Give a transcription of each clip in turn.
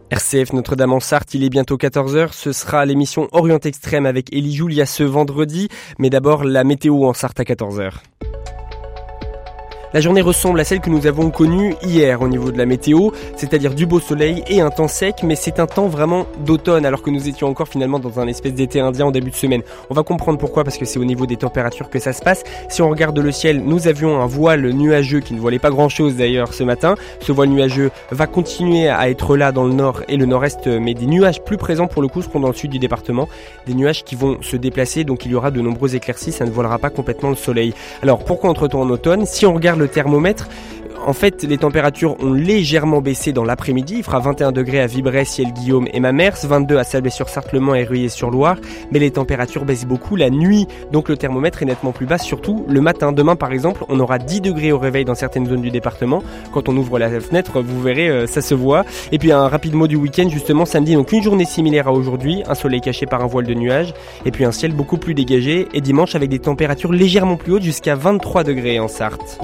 RCF Notre-Dame en Sarthe, il est bientôt 14h, ce sera l'émission Orient Extrême avec Élie Julia ce vendredi, mais d'abord la météo en Sarthe à 14h. La journée ressemble à celle que nous avons connue hier au niveau de la météo, c'est-à-dire du beau soleil et un temps sec, mais c'est un temps vraiment d'automne alors que nous étions encore finalement dans un espèce d'été indien en début de semaine. On va comprendre pourquoi, parce que c'est au niveau des températures que ça se passe. Si on regarde le ciel, nous avions un voile nuageux qui ne voilait pas grand-chose d'ailleurs ce matin. Ce voile nuageux va continuer à être là dans le nord et le nord-est, mais des nuages plus présents pour le coup seront dans le sud du département. Des nuages qui vont se déplacer, donc il y aura de nombreuses éclaircies, ça ne voilera pas complètement le soleil. Alors pourquoi entre-temps en automne ? Si on regarde le thermomètre, en fait, les températures ont légèrement baissé dans l'après-midi. Il fera 21 degrés à Vibrey, Ciel-Guillaume et Mamers, 22 à Sablé-sur-Sarthe, Le Mans et Rueil-sur-Loire. Mais les températures baissent beaucoup la nuit, donc le thermomètre est nettement plus bas, surtout le matin. Demain, par exemple, on aura 10 degrés au réveil dans certaines zones du département. Quand on ouvre la fenêtre, vous verrez, ça se voit. Et puis un rapide mot du week-end, justement, samedi, donc une journée similaire à aujourd'hui, un soleil caché par un voile de nuages, et puis un ciel beaucoup plus dégagé. Et dimanche, avec des températures légèrement plus hautes, jusqu'à 23 degrés en Sarthe.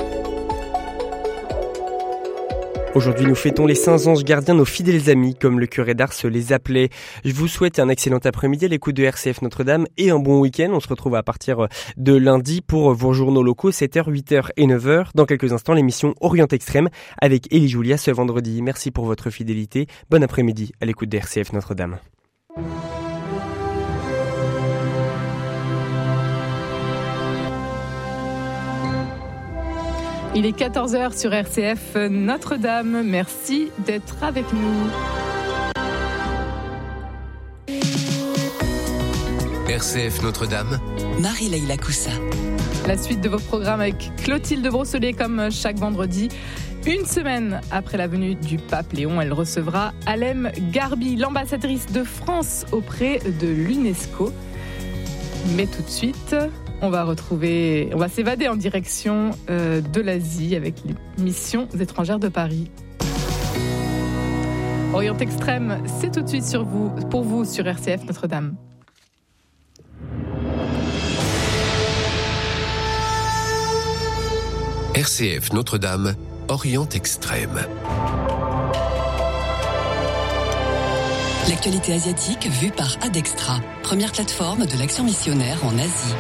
Aujourd'hui, nous fêtons les saints anges gardiens, nos fidèles amis, comme le curé d'Ars les appelait. Je vous souhaite un excellent après-midi à l'écoute de RCF Notre-Dame et un bon week-end. On se retrouve à partir de lundi pour vos journaux locaux, 7h, 8h et 9h. Dans quelques instants, l'émission Orient Extrême avec Élie Julia ce vendredi. Merci pour votre fidélité. Bon après-midi à l'écoute de RCF Notre-Dame. Il est 14h sur RCF Notre-Dame. Merci d'être avec nous. RCF Notre-Dame. Marie-Leila Coussa. La suite de vos programmes avec Clotilde Brosselet comme chaque vendredi. Une semaine après la venue du pape Léon, elle recevra Alem Garbi, l'ambassadrice de France auprès de l'UNESCO. Mais tout de suite, on va s'évader en direction de l'Asie avec les missions étrangères de Paris. Orient Extrême, c'est tout de suite pour vous sur RCF Notre-Dame. RCF Notre-Dame, Orient Extrême. L'actualité asiatique vue par Adextra, première plateforme de l'action missionnaire en Asie.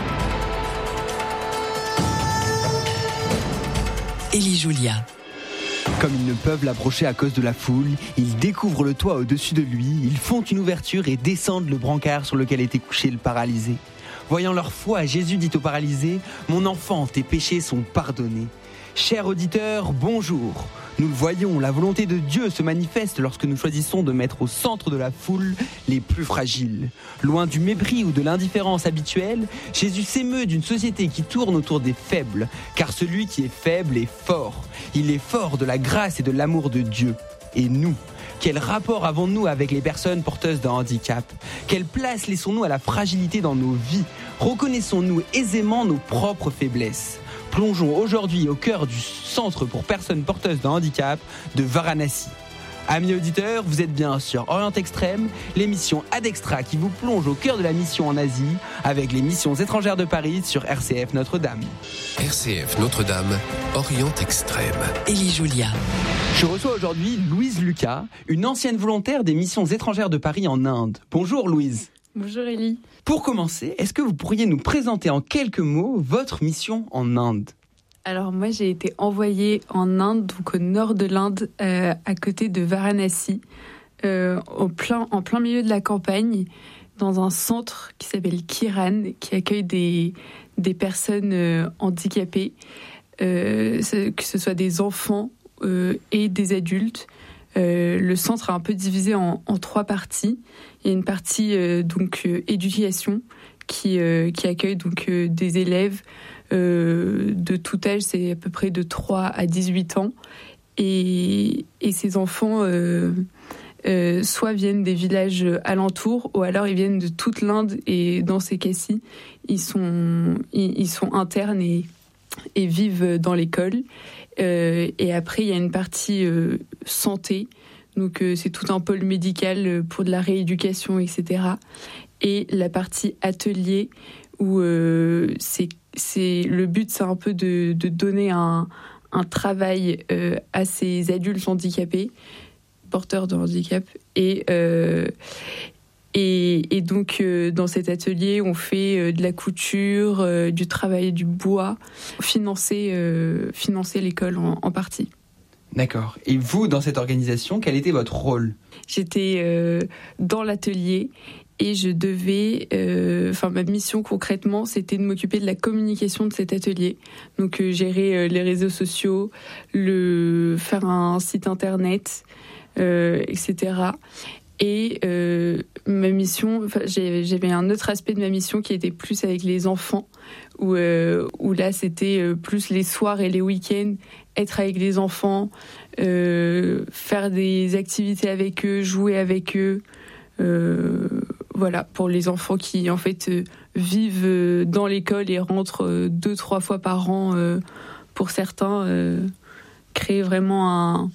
Élie Julia. Comme ils ne peuvent l'approcher à cause de la foule, ils découvrent le toit au-dessus de lui, ils font une ouverture et descendent le brancard sur lequel était couché le paralysé. Voyant leur foi, Jésus dit au paralysé : « Mon enfant, tes péchés sont pardonnés. » Chers auditeurs, bonjour. Nous le voyons, la volonté de Dieu se manifeste lorsque nous choisissons de mettre au centre de la foule les plus fragiles. Loin du mépris ou de l'indifférence habituelle, Jésus s'émeut d'une société qui tourne autour des faibles, car celui qui est faible est fort. Il est fort de la grâce et de l'amour de Dieu. Et nous, quel rapport avons-nous avec les personnes porteuses d'un handicap ? Quelle place laissons-nous à la fragilité dans nos vies ? Reconnaissons-nous aisément nos propres faiblesses ? Plongeons aujourd'hui au cœur du centre pour personnes porteuses d'un handicap de Varanasi. Amis auditeurs, vous êtes bien sur Orient Extrême, l'émission Adextra qui vous plonge au cœur de la mission en Asie avec les missions étrangères de Paris sur RCF Notre-Dame. RCF Notre-Dame, Orient Extrême. Élie Julia. Je reçois aujourd'hui Louise Lucas, une ancienne volontaire des missions étrangères de Paris en Inde. Bonjour Louise. Bonjour Élie. Pour commencer, est-ce que vous pourriez nous présenter en quelques mots votre mission en Inde ? Alors moi j'ai été envoyée en Inde, donc au nord de l'Inde, à côté de Varanasi, en plein milieu de la campagne, dans un centre qui s'appelle Kiran, qui accueille des personnes handicapées, que ce soit des enfants et des adultes. Le centre est un peu divisé en 3 parties. Il y a une partie éducation qui accueille donc des élèves de tout âge, c'est à peu près de 3 à 18 ans. Et ces enfants soit viennent des villages alentours, ou alors ils viennent de toute l'Inde, et dans ces cas-ci, ils sont internes et vivent dans l'école. Et après, il y a une partie santé, donc c'est tout un pôle médical pour de la rééducation, etc. Et la partie atelier, où le but, c'est un peu de donner un travail à ces adultes handicapés, porteurs de handicap. Et donc, dans cet atelier, on fait de la couture, du travail du bois, financer l'école en partie. D'accord. Et vous, dans cette organisation, quel était votre rôle ? J'étais dans l'atelier et je devais... ma mission concrètement, c'était de m'occuper de la communication de cet atelier. Donc, gérer les réseaux sociaux, faire un site internet, etc. Et ma mission, j'avais un autre aspect de ma mission qui était plus avec les enfants, où là c'était plus les soirs et les week-ends, être avec les enfants, faire des activités avec eux, jouer avec eux, voilà, pour les enfants qui en fait vivent dans l'école et rentrent 2-3 fois par an pour certains, créer vraiment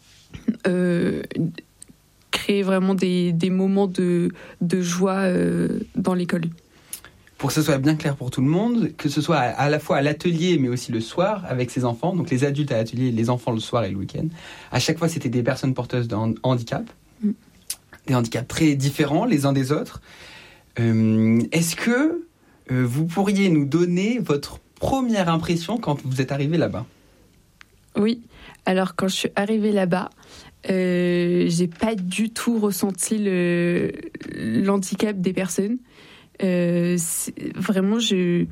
des moments de joie dans l'école. Pour que ce soit bien clair pour tout le monde, que ce soit à la fois à l'atelier mais aussi le soir avec ses enfants, donc les adultes à l'atelier, les enfants le soir et le week-end, à chaque fois c'était des personnes porteuses de handicap, des handicaps très différents les uns des autres. Est-ce que vous pourriez nous donner votre première impression quand vous êtes arrivé là-bas ? Oui, alors quand je suis arrivée là-bas, j'ai pas du tout ressenti l'handicap des personnes. Vraiment, je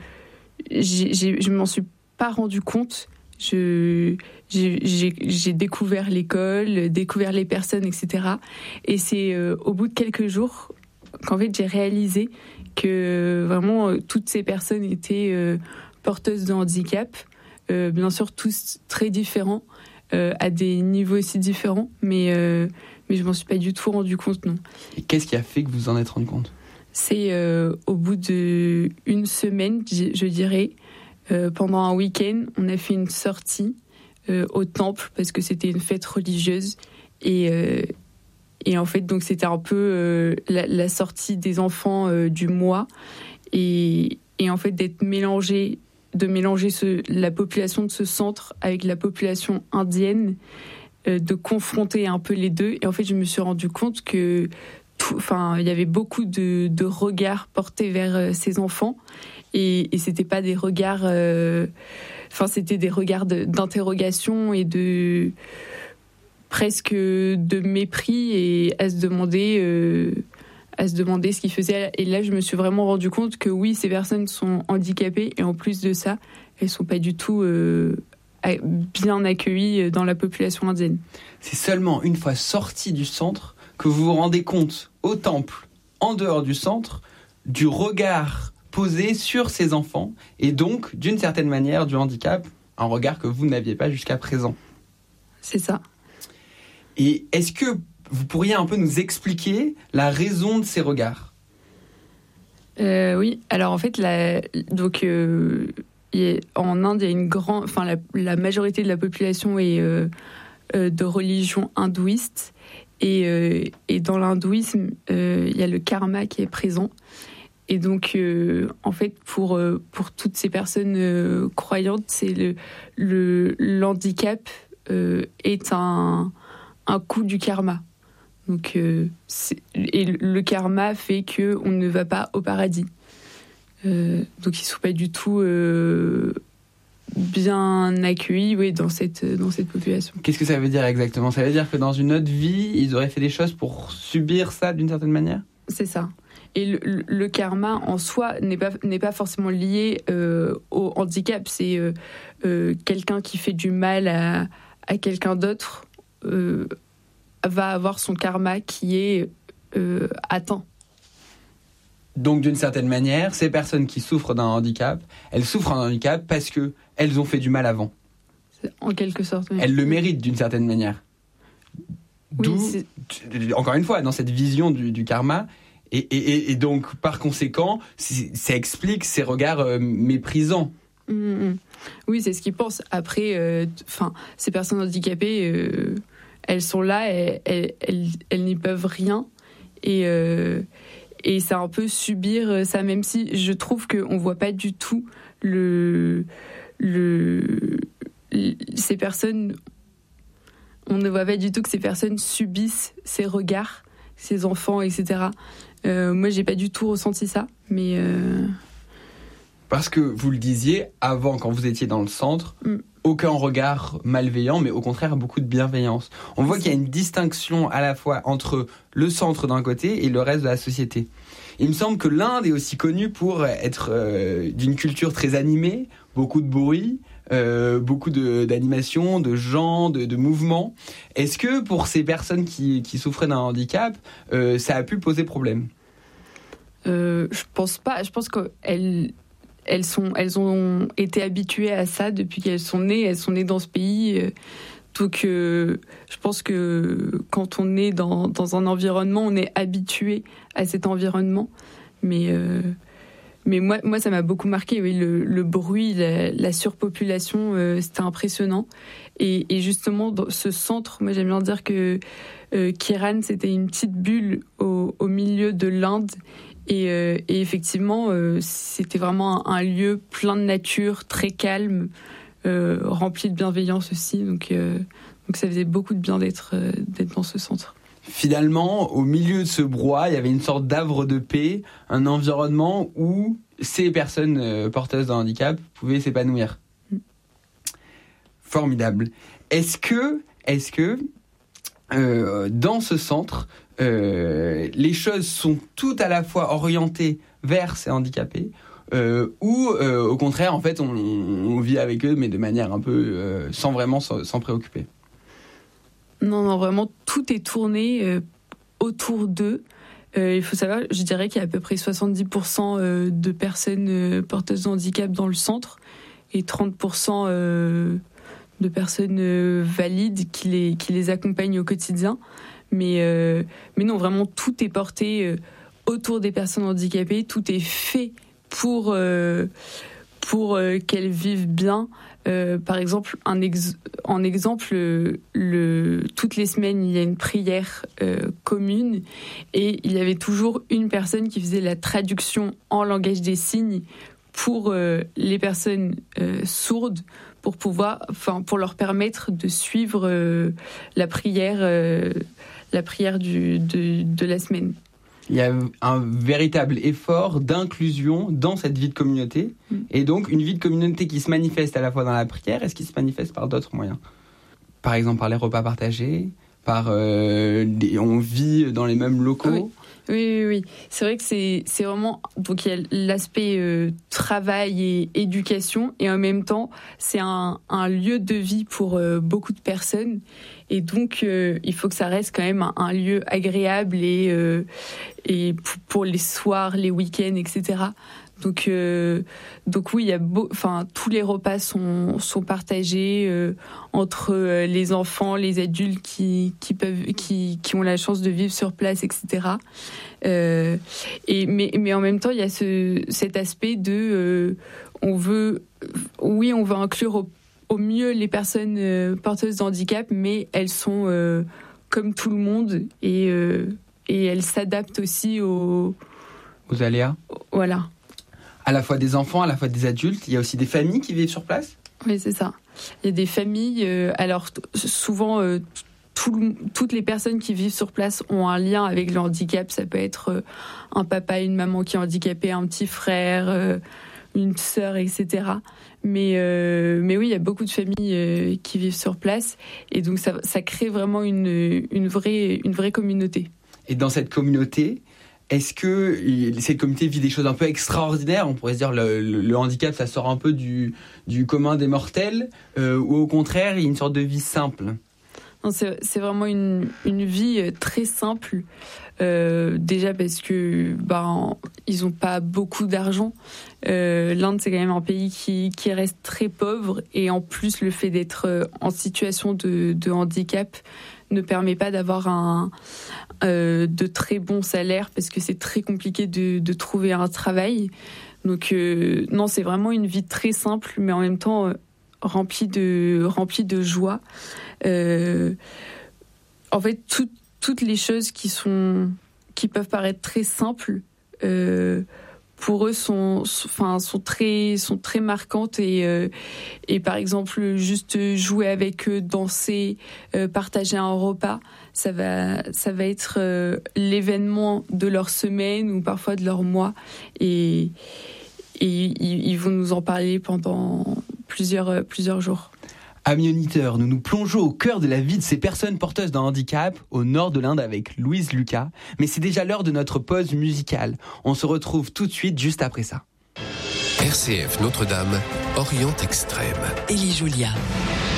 m'en suis pas rendu compte. J'ai découvert l'école, découvert les personnes, etc. Et c'est au bout de quelques jours qu'en fait j'ai réalisé que vraiment toutes ces personnes étaient porteuses de handicap. Bien sûr, tous très différents, à des niveaux aussi différents, mais je m'en suis pas du tout rendu compte, non. Et qu'est-ce qui a fait que vous en êtes rendu compte ? C'est au bout d'une semaine, je dirais, pendant un week-end, on a fait une sortie au temple parce que c'était une fête religieuse et en fait donc c'était un peu la sortie des enfants du mois et en fait de mélanger la population de ce centre avec la population indienne, de confronter un peu les deux. Et en fait, je me suis rendu compte que il y avait beaucoup de regards portés vers ces enfants. Et c'était pas des regards... c'était des regards d'interrogation et presque de mépris et à se demander ce qu'ils faisaient. Et là, je me suis vraiment rendu compte que oui, ces personnes sont handicapées et en plus de ça, elles sont pas du tout bien accueillies dans la population indienne. C'est seulement une fois sorti du centre que vous vous rendez compte au temple, en dehors du centre, du regard posé sur ces enfants et donc, d'une certaine manière, du handicap, un regard que vous n'aviez pas jusqu'à présent. C'est ça. Et est-ce que vous pourriez un peu nous expliquer la raison de ces regards ? Oui, alors en fait, en Inde, il y a une grande, la majorité de la population est de religion hindouiste, et dans l'hindouisme, il y a le karma qui est présent. Et donc, en fait, pour toutes ces personnes croyantes, c'est l'handicap est un coup du karma. Donc, et le karma fait qu'on ne va pas au paradis. Donc, ils ne sont pas du tout bien accueillis dans cette population. Qu'est-ce que ça veut dire exactement ? Ça veut dire que dans une autre vie, ils auraient fait des choses pour subir ça d'une certaine manière ? C'est ça. Et le karma en soi n'est pas forcément lié au handicap. C'est quelqu'un qui fait du mal à quelqu'un d'autre va avoir son karma qui est atteint. Donc, d'une certaine manière, ces personnes qui souffrent d'un handicap, elles souffrent d'un handicap parce qu'elles ont fait du mal avant. En quelque sorte, oui. Elles le méritent d'une certaine manière. Oui, D'où, encore une fois, dans cette vision du karma, et donc, par conséquent, ça explique ces regards méprisants. Oui, c'est ce qu'ils pensent. Après, ces personnes handicapées, elles sont là, elles n'y peuvent rien. Et c'est un peu subir ça, même si je trouve qu'on ne voit pas du tout ces personnes, on ne voit pas du tout que ces personnes subissent ces regards, ces enfants, etc. Moi, j'ai pas du tout ressenti ça, mais... Parce que vous le disiez, avant, quand vous étiez dans le centre, aucun regard malveillant, mais au contraire, beaucoup de bienveillance. On voit qu'il y a une distinction à la fois entre le centre d'un côté et le reste de la société. Il me semble que l'Inde est aussi connue pour être d'une culture très animée, beaucoup de bruit, beaucoup d'animation, de gens, de mouvements. Est-ce que pour ces personnes qui souffraient d'un handicap, ça a pu poser problème ? Je pense pas. Je pense qu'elles ont été habituées à ça depuis qu'elles sont nées. Elles sont nées dans ce pays. Donc, je pense que quand on est dans un environnement, on est habitué à cet environnement. Mais moi, ça m'a beaucoup marqué. Oui, le bruit, la surpopulation, c'était impressionnant. Et justement, dans ce centre, moi, j'aime bien dire que Kiran, c'était une petite bulle au milieu de l'Inde. Et effectivement, c'était vraiment un lieu plein de nature, très calme, rempli de bienveillance aussi. Donc ça faisait beaucoup de bien d'être dans ce centre. Finalement, au milieu de ce brouhaha, il y avait une sorte d'havre de paix, un environnement où ces personnes porteuses d'un handicap pouvaient s'épanouir. Formidable. Est-ce que dans ce centre, les choses sont tout à la fois orientées vers ces handicapés ou au contraire, en fait, on vit avec eux, mais de manière un peu sans s'en préoccuper. Non, vraiment, tout est tourné autour d'eux. Il faut savoir, je dirais qu'il y a à peu près 70% de personnes porteuses de handicap dans le centre et 30% de personnes valides qui les accompagnent au quotidien. Mais non, vraiment, tout est porté autour des personnes handicapées. Tout est fait pour qu'elles vivent bien. Par exemple, toutes les semaines, il y a une prière commune et il y avait toujours une personne qui faisait la traduction en langage des signes pour les personnes sourdes, pour leur permettre de suivre la prière de la semaine. Il y a un véritable effort d'inclusion dans cette vie de communauté. Et donc, une vie de communauté qui se manifeste à la fois dans la prière, est-ce qu'il se manifeste par d'autres moyens ? Par exemple, par les repas partagés, on vit dans les mêmes locaux. Oui. C'est vrai que c'est vraiment... Donc, il y a l'aspect travail et éducation, et en même temps, c'est un lieu de vie pour beaucoup de personnes. Et donc, il faut que ça reste quand même un lieu agréable et pour les soirs, les week-ends, etc. Donc oui, il y a tous les repas sont partagés entre les enfants, les adultes qui ont la chance de vivre sur place, etc. Mais en même temps, il y a cet aspect de on veut inclure au mieux les personnes porteuses de handicap, mais elles sont comme tout le monde et elles s'adaptent aussi aux aléas. Voilà. À la fois des enfants, à la fois des adultes. Il y a aussi des familles qui vivent sur place ? Oui, c'est ça. Il y a des familles. Alors, souvent, toutes les personnes qui vivent sur place ont un lien avec le handicap. Ça peut être un papa, une maman qui est handicapé, un petit frère, une sœur, etc. Mais oui, il y a beaucoup de familles qui vivent sur place. Et donc, ça crée vraiment une vraie communauté. Et dans cette communauté, est-ce que cette communauté vit des choses un peu extraordinaires ? On pourrait se dire le handicap, ça sort un peu du commun des mortels, ou au contraire, il y a une sorte de vie simple ? Non, c'est vraiment une vie très simple. Déjà parce que ils ont pas beaucoup d'argent. L'Inde, c'est quand même un pays qui reste très pauvre, et en plus le fait d'être en situation de handicap ne permet pas d'avoir de très bons salaires, parce que c'est très compliqué de trouver un travail. Donc non, c'est vraiment une vie très simple, mais en même temps remplie de joie. En fait, toutes les choses qui peuvent paraître très simples pour eux sont très marquantes et par exemple juste jouer avec eux, danser, partager un repas, ça va être l'événement de leur semaine ou parfois de leur mois et ils vont nous en parler pendant plusieurs jours. Amis auditeurs, nous nous plongeons au cœur de la vie de ces personnes porteuses d'un handicap au nord de l'Inde avec Louise Lucas. Mais c'est déjà l'heure de notre pause musicale. On se retrouve tout de suite juste après ça. RCF Notre-Dame, Orient Extrême. Élie Julia.